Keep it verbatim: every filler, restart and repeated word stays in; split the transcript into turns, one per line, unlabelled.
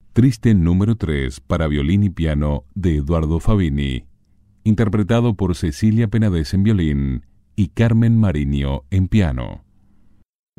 Triste número tres para violín y piano de Eduardo Favini, interpretado por Cecilia Penades en violín y Carmen Mariño en piano.